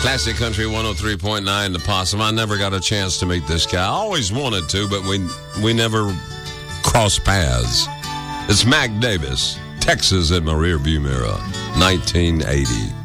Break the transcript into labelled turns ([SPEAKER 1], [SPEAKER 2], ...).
[SPEAKER 1] Classic Country 103.9, The Possum. I never got a chance to meet this guy. I always wanted to, but we never crossed paths. It's Mac Davis, Texas in my rearview mirror, 1980.